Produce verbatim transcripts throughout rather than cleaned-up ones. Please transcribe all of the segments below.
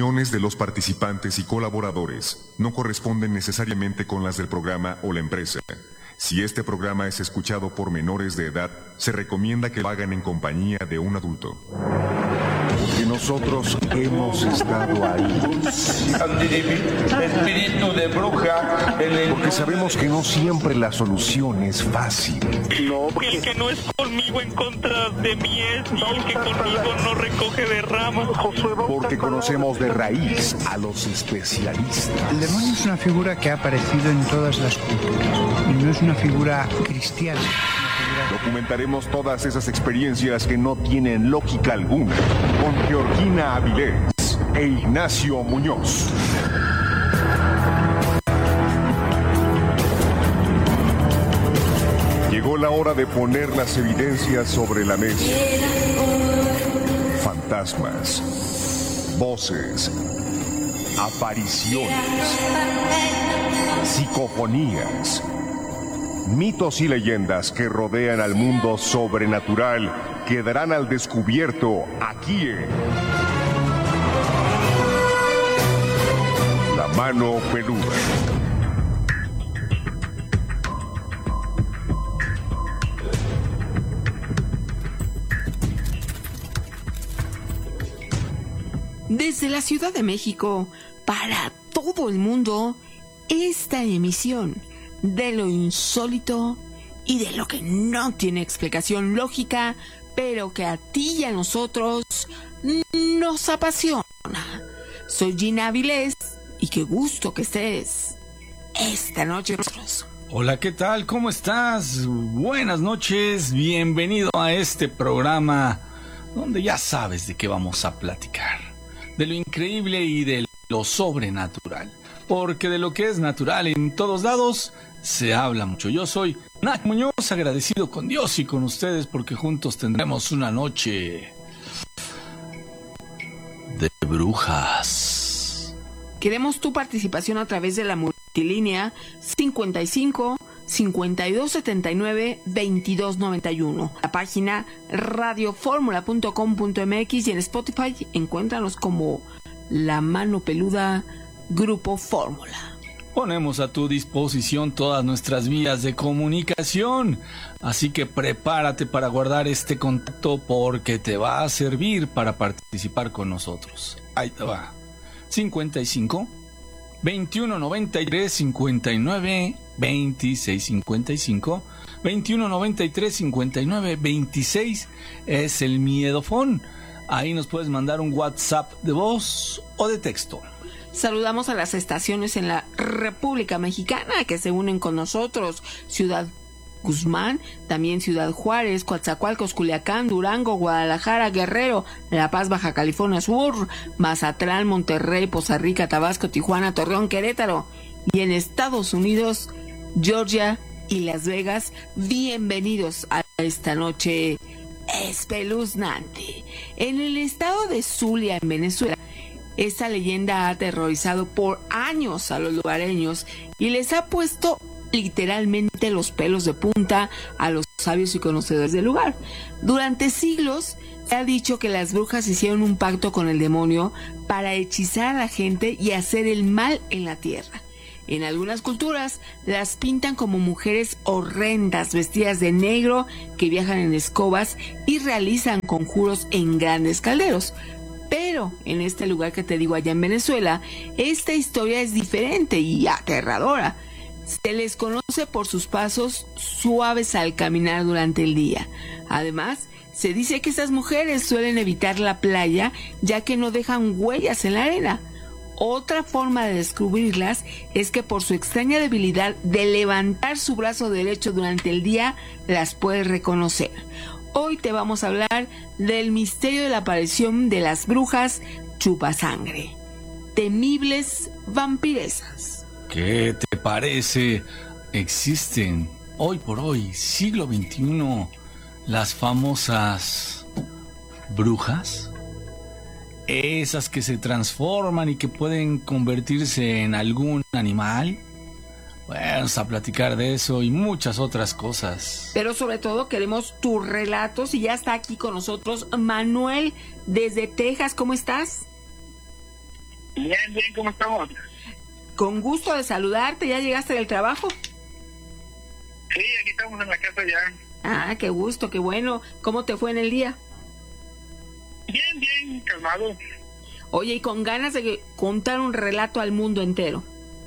opiniones de los participantes y colaboradores no corresponden necesariamente con las del programa o la empresa. Si este programa es escuchado por menores de edad, se recomienda que lo hagan en compañía de un adulto. Porque nosotros hemos estado ahí. Espíritu de bruja. Porque sabemos que no siempre la solución es fácil. No, porque... El que no es conmigo en contra de mí es, y el que conmigo no recoge de ramas. Porque conocemos de raíz a los especialistas. El demonio es una figura que ha aparecido en todas las culturas y no es una figura cristiana. Documentaremos todas esas experiencias que no tienen lógica alguna con Georgina Avilés e Ignacio Muñoz. Llegó la hora de poner las evidencias sobre la mesa. Fantasmas, voces, apariciones, psicofonías, mitos y leyendas que rodean al mundo sobrenatural quedarán al descubierto aquí en La Mano Peluda. Desde la Ciudad de México, para todo el mundo, esta emisión de lo insólito y de lo que no tiene explicación lógica, pero que a ti y a nosotros nos apasiona. Soy Gina Avilés y qué gusto que estés esta noche. Hola, ¿qué tal? ¿Cómo estás? Buenas noches, bienvenido a este programa donde ya sabes de qué vamos a platicar. De lo increíble y de lo sobrenatural. Porque de lo que es natural en todos lados se habla mucho. Yo soy Nac Muñoz, agradecido con Dios y con ustedes porque juntos tendremos una noche de brujas. Queremos tu participación a través de la multilínea cincuenta y cinco, cincuenta y dos setenta y nueve, veintidós noventa y uno. La página radio fórmula punto com punto m x y en Spotify encuéntranos como La Mano Peluda Grupo Fórmula. Ponemos a tu disposición todas nuestras vías de comunicación, así que prepárate para guardar este contacto porque te va a servir para participar con nosotros. Ahí te va. cincuenta y cinco, veintiuno noventa y tres, cincuenta y nueve, veintiséis cincuenta y cinco, veintiuno noventa y tres, cincuenta y nueve, veintiséis es el miedofón. Ahí nos puedes mandar un WhatsApp de voz o de texto. Saludamos a las estaciones en la República Mexicana que se unen con nosotros. Ciudad Guzmán, también Ciudad Juárez, Coatzacoalcos, Culiacán, Durango, Guadalajara, Guerrero, La Paz, Baja California Sur, Mazatlán, Monterrey, Poza Rica, Tabasco, Tijuana, Torreón, Querétaro. Y en Estados Unidos, Georgia y Las Vegas. Bienvenidos a esta noche espeluznante. En el estado de Zulia, en Venezuela, esta leyenda ha aterrorizado por años a los lugareños y les ha puesto literalmente los pelos de punta a los sabios y conocedores del lugar. Durante siglos se ha dicho que las brujas hicieron un pacto con el demonio para hechizar a la gente y hacer el mal en la tierra. En algunas culturas las pintan como mujeres horrendas vestidas de negro que viajan en escobas y realizan conjuros en grandes calderos. Pero en este lugar que te digo allá en Venezuela, esta historia es diferente y aterradora. Se les conoce por sus pasos suaves al caminar durante el día. Además, se dice que estas mujeres suelen evitar la playa ya que no dejan huellas en la arena. Otra forma de descubrirlas es que por su extraña debilidad de levantar su brazo derecho durante el día, las puedes reconocer. Hoy te vamos a hablar del misterio de la aparición de las brujas chupasangre, temibles vampiresas. ¿Qué te parece? Existen hoy por hoy, siglo veintiuno, las famosas brujas. Esas que se transforman y que pueden convertirse en algún animal. Vamos a platicar de eso y muchas otras cosas. Pero sobre todo queremos tus relatos y ya está aquí con nosotros Manuel desde Texas. ¿Cómo estás? Bien, bien, ¿cómo estamos? Con gusto de saludarte, ¿ya llegaste del trabajo? Sí, aquí estamos en la casa ya. Ah, qué gusto, qué bueno. ¿Cómo te fue en el día? Bien, bien, calmado. Oye, y con ganas de contar un relato al mundo entero.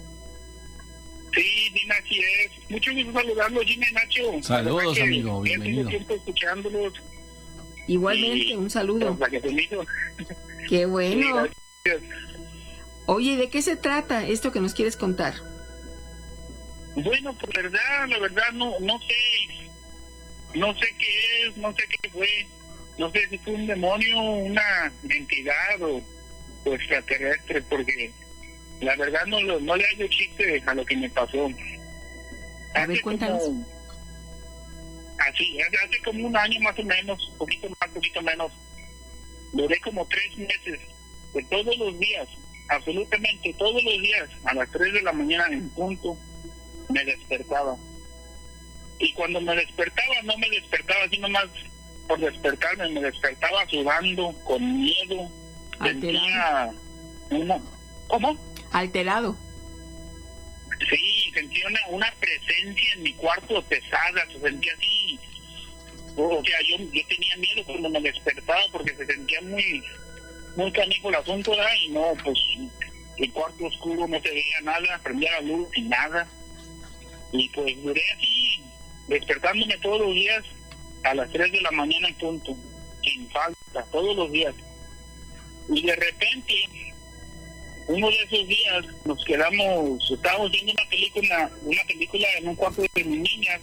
Sí, Dina, así es. Mucho gusto saludarlos, Gina y Nacho. Saludos, que amigo, bienvenido. Tengo tiempo escuchándolos. Igualmente, Y- un saludo. La que conmigo. Qué bueno. Sí, gracias. Oye, ¿de qué se trata esto que nos quieres contar? Bueno, pues la verdad, la verdad no, no sé, no sé qué es, no sé qué fue, no sé si fue un demonio, una entidad o, o extraterrestre, porque la verdad no, lo- no le hago chiste a lo que me pasó. A ver, Hace cuéntanos. como- Así, hace, hace como un año más o menos, poquito más, poquito menos, duré como tres meses, de todos los días, absolutamente todos los días, a las tres de la mañana en punto, me despertaba. Y cuando me despertaba, no me despertaba así nomás por despertarme, me despertaba sudando, con miedo. Alterado. Sentía una... ¿Cómo? Alterado. Sí, sentía una, una presencia en mi cuarto pesada, se sentía así. O sea, yo, yo tenía miedo cuando me despertaba porque se sentía muy, muy canijo el asunto, ¿verdad? Y no, pues el cuarto oscuro, no se veía nada, prendía la luz y nada. Y pues duré así, despertándome todos los días a las tres de la mañana en punto, sin falta, todos los días. Y de repente, uno de esos días nos quedamos, estábamos viendo una película, una película en un cuarto de mis niñas,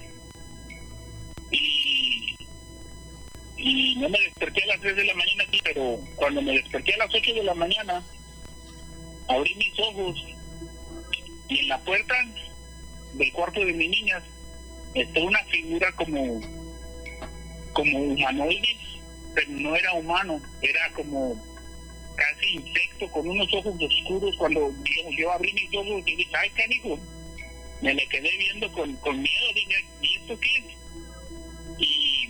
y, y no me desperté a las tres de la mañana aquí, pero cuando me desperté a las ocho de la mañana, abrí mis ojos, y en la puerta del cuarto de mis niñas está una figura como como humanoide, pero no era humano, era como casi insecto con unos ojos oscuros. Cuando yo, yo abrí mis ojos y dije, ay, canijo, me le quedé viendo con, con miedo, dije, ¿y esto qué es? Y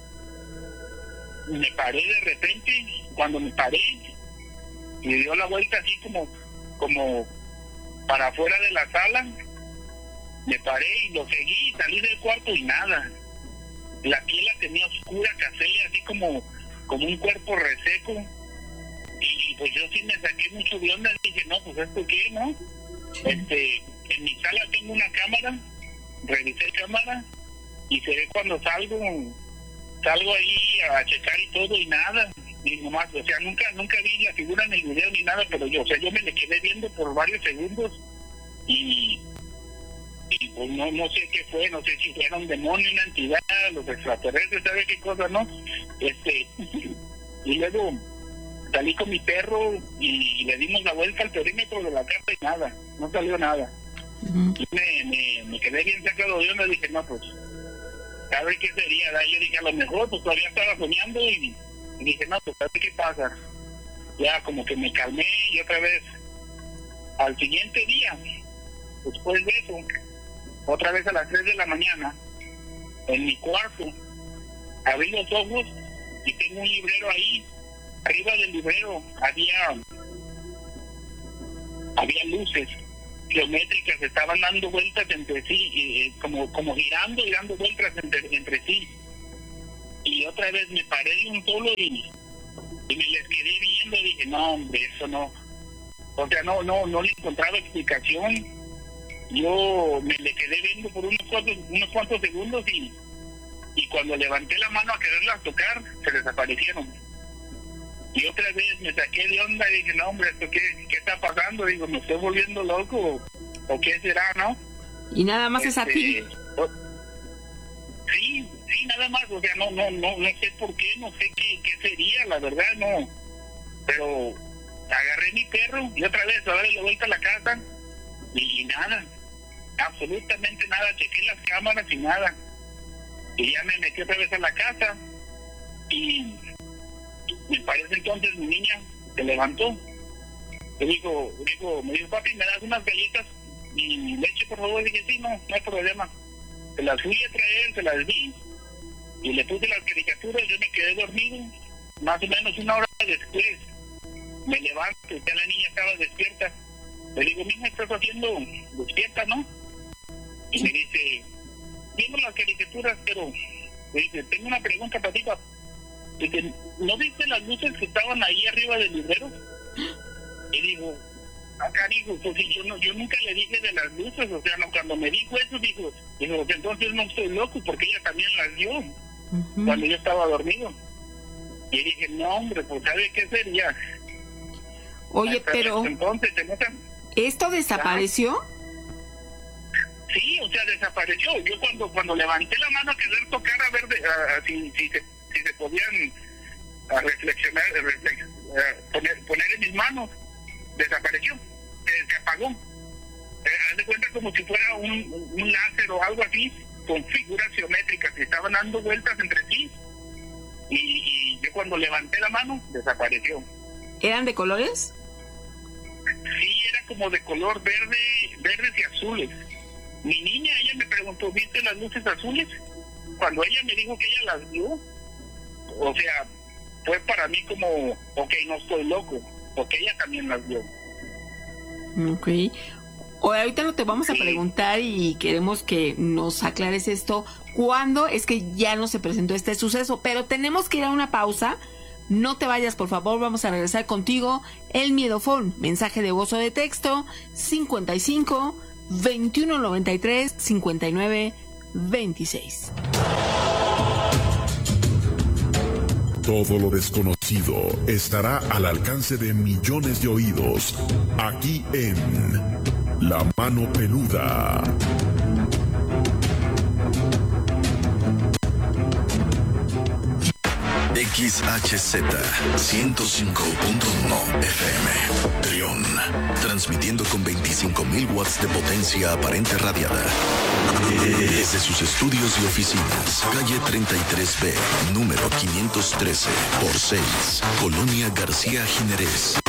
me paré de repente, cuando me paré, me dio la vuelta así como como para afuera de la sala, me paré y lo seguí, salí del cuarto y nada. La piel la tenía oscura, café, así como, como un cuerpo reseco. Y pues yo sí me saqué mucho de onda, dije, no, pues esto qué, ¿no? Este, en mi sala tengo una cámara, revisé cámara, y se ve cuando salgo, salgo ahí a checar y todo y nada. Y nomás, o sea, nunca, nunca vi la figura en el video ni nada, pero yo, o sea, yo me le quedé viendo por varios segundos y y pues no, no sé qué fue, no sé si fuera un demonio, una entidad, los extraterrestres, ¿sabe qué cosa, no? Este, y luego salí con mi perro y le dimos la vuelta al perímetro de la casa y nada, no salió nada. Uh-huh. Y me, me, me quedé bien sacado de onda, dije, no, pues, a ver qué sería, ¿verdad? Yo dije, a lo mejor, pues todavía estaba soñando y, y dije, no, pues, a ver qué pasa. Ya como que me calmé y otra vez, al siguiente día, después de eso, otra vez a las tres de la mañana, en mi cuarto, abrí los ojos y tengo un librero ahí. Arriba del librero había había luces geométricas, estaban dando vueltas entre sí, eh, como como girando y dando vueltas entre, entre sí. Y otra vez me paré de un solo y, y me les quedé viendo y dije, no, hombre, eso no. O sea, no, no, no le encontraba explicación. Yo me le quedé viendo por unos cuantos, unos cuantos segundos y, y cuando levanté la mano a quererlas tocar, se desaparecieron. Y otra vez me saqué de onda y dije, no, hombre, ¿esto qué, qué está pasando? Digo, ¿me estoy volviendo loco o, o qué será, no? Y nada más Este, es a ti. o- sí, sí, nada más, o sea, no, no, no, no sé por qué, no sé qué, qué sería, la verdad, no. Pero agarré mi perro y otra vez a darle la vuelta a la casa y nada, absolutamente nada, chequé las cámaras y nada. Y ya me metí otra vez a la casa y me parece entonces mi niña se levantó. Le digo, digo, me dijo, papi, ¿me das unas galletas y leche, por favor? Y dije, sí, no, no hay problema. Se las fui a traer, se las di y le puse las caricaturas. Yo me quedé dormido, más o menos una hora después. me levanto, ya la niña estaba despierta. Le digo, mija, ¿estás haciendo despierta, no? Y me dice, viendo las caricaturas, pero me dice, tengo una pregunta para ti, papá. Dice, ¿no viste las luces que estaban ahí arriba del librero? Y digo, acá digo, pues si yo no, yo nunca le dije de las luces, o sea, no, cuando me dijo eso, dijo, dijo, entonces no estoy loco, porque ella también las dio, uh-huh. cuando yo estaba dormido. Y dije, no, hombre, pues ¿sabe qué sería? Oye, Hasta pero, entonces, ¿esa? ¿esto desapareció? Sí, o sea, desapareció. Yo cuando cuando levanté la mano a querer tocar a ver de, a, a, si, si, se, si se podían a reflexionar, a reflex, a poner, poner en mis manos, desapareció, se, se apagó. Eh, haz de cuenta como si fuera un, un láser o algo así, con figuras geométricas que estaban dando vueltas entre sí. Y, y yo cuando levanté la mano, desapareció. ¿Eran de colores? Sí, era como de color verde, verdes y azules. Mi niña, ella me preguntó, ¿viste las luces azules? Cuando ella me dijo que ella las vio, o sea, fue para mí como, ok, no estoy loco, porque ella también las vio. Ok. O ahorita no te vamos a preguntar y queremos que nos aclares esto. ¿Cuándo es que ya no se presentó este suceso? Pero tenemos que ir a una pausa. No te vayas, por favor, vamos a regresar contigo. El Miedofón, mensaje de voz o de texto, cincuenta y cinco, veintiuno noventa y tres, cincuenta y nueve, veintiséis. Todo lo desconocido estará al alcance de millones de oídos, aquí en La Mano Peluda. X H Z ciento cinco punto uno F M, Trión, transmitiendo con veinticinco mil watts de potencia aparente radiada. Desde sus estudios y oficinas, calle treinta y tres B, número quinientos trece por seis, Colonia García Jiménez,